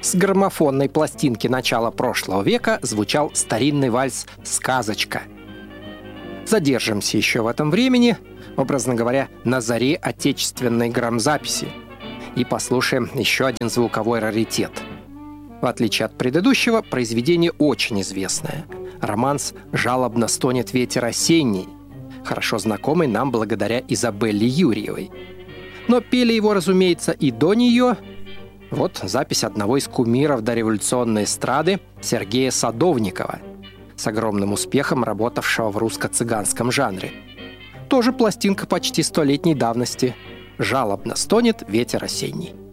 С граммофонной пластинки начала прошлого века звучал старинный вальс «Сказочка». Задержимся еще в этом времени, образно говоря, на заре отечественной грамзаписи, и послушаем еще один звуковой раритет. В отличие от предыдущего, произведение очень известное. Романс «Жалобно стонет ветер осенний», хорошо знакомый нам благодаря Изабелле Юрьевой. Но пели его, разумеется, и до нее. Вот запись одного из кумиров дореволюционной эстрады Сергея Садовникова, с огромным успехом работавшего в русско-цыганском жанре. Тоже пластинка почти столетней давности. «Жалобно стонет ветер осенний».